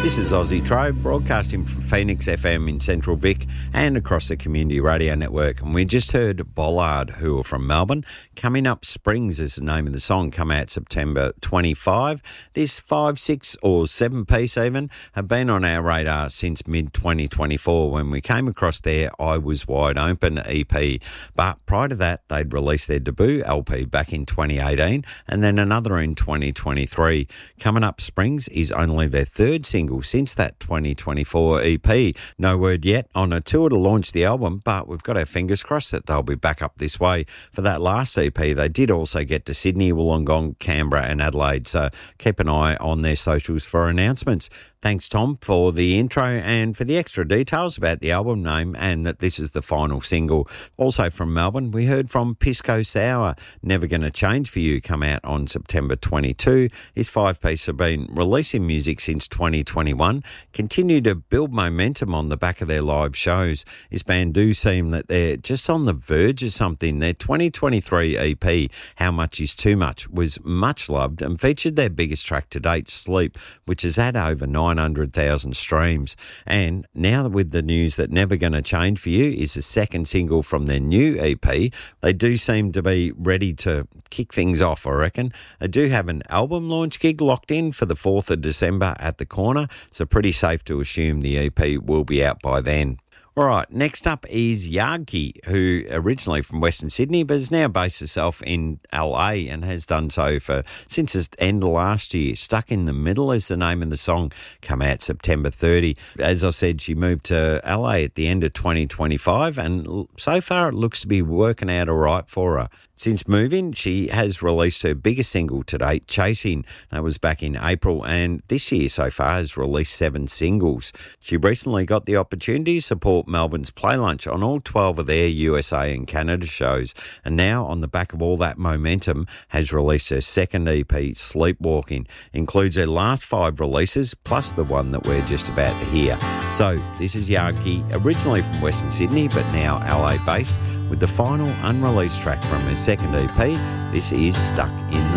This is Aussie Trove, broadcasting from Phoenix FM in Central Vic and across the Community Radio Network. And we just heard Bollard, who are from Melbourne. Coming Up Springs is the name of the song, come out September 25. This 5, 6 or 7 piece even have been on our radar since mid-2024 when we came across their I Was Wide Open EP. But prior to that, they'd released their debut LP back in 2018 and then another in 2023. Coming Up Springs is only their third single since that 2024 EP. No word yet on a tour to launch the album, but we've got our fingers crossed that they'll be back up this way. For that last EP, they did also get to Sydney, Wollongong, Canberra and Adelaide, so keep an eye on their socials for announcements. Thanks, Tom, for the intro and for the extra details about the album name and that this is the final single. Also from Melbourne, we heard from Pisco Sour, Never Gonna Change For You, come out on September 22. His 5-piece have been releasing music since 2021, continue to build momentum on the back of their live shows. This band do seem that they're just on the verge of something. Their 2023 EP, How Much Is Too Much, was much loved and featured their biggest track to date, Sleep, which has had over 900,000 streams. And now with the news that Never Gonna Change For You is the second single from their new EP, they do seem to be ready to kick things off, I reckon. They do have an album launch gig locked in for the 4th of December at the Corner, so pretty safe to assume the EP will be out by then. All right, next up is Yardkey, who originally from Western Sydney but has now based herself in LA and has done so since the end of last year. Stuck in the Middle is the name of the song, come out September 30. As I said, she moved to LA at the end of 2025 and so far it looks to be working out all right for her. Since moving, she has released her biggest single to date, Chasing. That was back in April, and this year so far has released 7 singles. She recently got the opportunity to support Melbourne's Play Lunch on all 12 of their USA and Canada shows, and now on the back of all that momentum has released her second EP, Sleepwalking. Includes her last 5 releases, plus the one that we're just about to hear. So this is Yardkey, originally from Western Sydney, but now LA based, with the final unreleased track from her second EP. This is Stuck in the